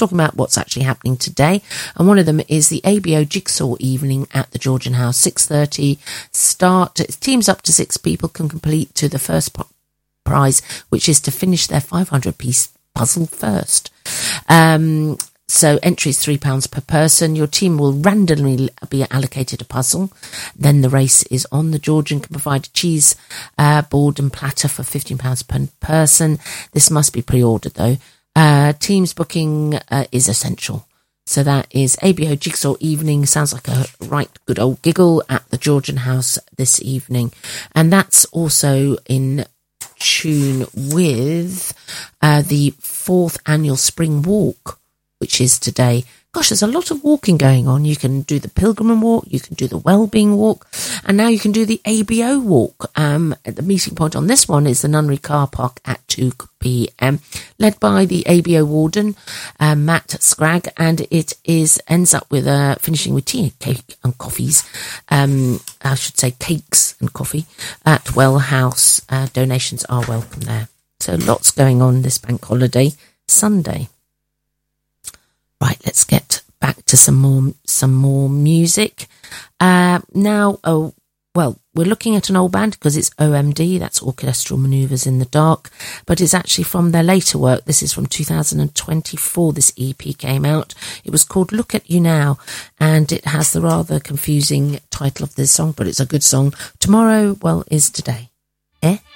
talking about what's actually happening today. And one of them is the ABO Jigsaw Evening at the Georgian House, 6:30 start. Teams up to 6 people can complete to the first prize, which is to finish their 500-piece puzzle first. So entry is £3 per person. Your team will randomly be allocated a puzzle. Then the race is on. The Georgian can provide a cheese board and platter for £15 per person. This must be pre-ordered though. Teams booking is essential. So that is ABO Jigsaw Evening. Sounds like a right good old giggle at the Georgian House this evening. And that's also in tune with the 4th annual Spring Walk, which is today. Gosh, there's a lot of walking going on. You can do the Pilgrim Walk, you can do the Wellbeing Walk, and now you can do the ABO Walk. The meeting point on this one is the Nunnery Car Park at 2 p.m, led by the ABO Warden, Matt Scragg, and it ends up with finishing with tea, cake and coffees. I should say cakes and coffee at Well House. Donations are welcome there. So lots going on this bank holiday Sunday. Right, let's get back to some more music. Now, we're looking at an old band because it's OMD, that's Orchestral Manoeuvres in the Dark, but it's actually from their later work. This is from 2024, this EP came out. It was called Look at You Now, and it has the rather confusing title of this song, but it's a good song. Tomorrow, is today. Eh?